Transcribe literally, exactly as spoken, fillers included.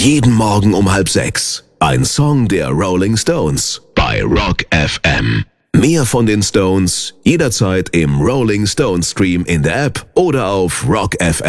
Jeden Morgen um halb sechs. Ein Song der Rolling Stones bei Rock F M. Mehr von den Stones jederzeit im Rolling Stones Stream in der App oder auf Rock F M.